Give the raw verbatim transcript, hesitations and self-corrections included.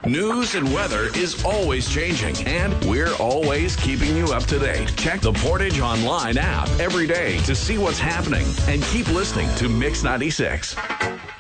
News and weather is always changing, and we're always keeping you up to date. Check the Portage Online app every day to see what's happening, and keep listening to Mix ninety-six.